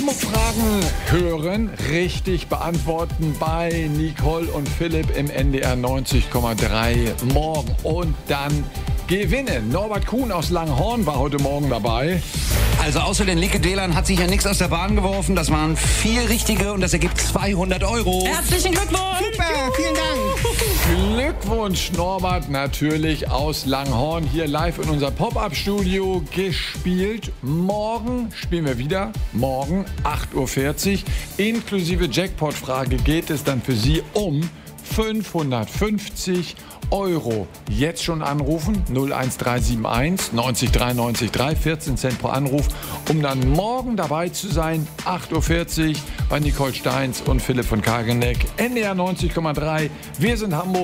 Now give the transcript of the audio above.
Hamburg-Fragen hören, richtig beantworten bei Nicole und Philipp im NDR 90,3 morgen. Und dann gewinnen. Norbert Kuhn aus Langhorn war heute Morgen dabei. Also außer den Likedälern hat sich ja nichts aus der Bahn geworfen. Das waren 4 richtige und das ergibt 200 €. Herzlichen Glückwunsch! Super, vielen Dank. Glückwunsch, Norbert, natürlich aus Langhorn, hier live in unser Pop-Up-Studio gespielt. Morgen spielen wir wieder, morgen 8:40 Uhr. Inklusive Jackpot-Frage geht es dann für Sie um 550 €. Jetzt schon anrufen, 01371 90 93 3, 14 Cent pro Anruf, um dann morgen dabei zu sein, 8:40 Uhr bei Nicole Steins und Philipp von Kageneck, NDR 90,3. Wir sind Hamburg.